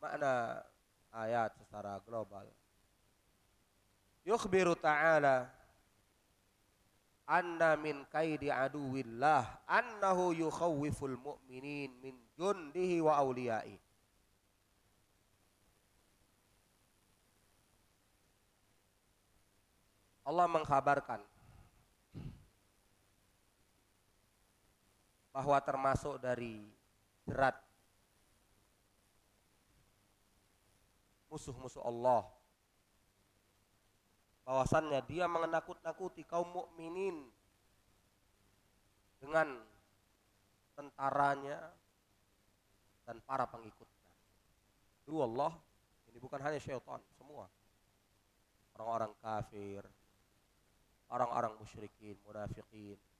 makna ayat secara global. Yukhbiru ta'ala anna min kaidi aduwillah annahu yukhawwiful mu'minin min jundihi wa awliyai. Allah mengkhabarkan bahwa termasuk dari jerat musuh-musuh Allah, bahwasannya dia menakut-nakuti kaum mukminin dengan tentaranya dan para pengikutnya. Itu Allah, ini bukan hanya syaitan, semua orang-orang kafir, orang-orang musyrikin, munafikin,